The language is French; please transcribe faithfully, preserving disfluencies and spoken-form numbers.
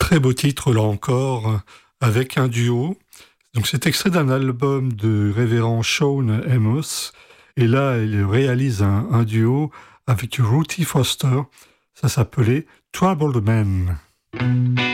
Très beau titre, là encore, avec un duo. Donc, c'est extrait d'un album de révérend Sean Amos. Et là, il réalise un, un duo avec Ruthie Foster. Ça s'appelait Troubled Men.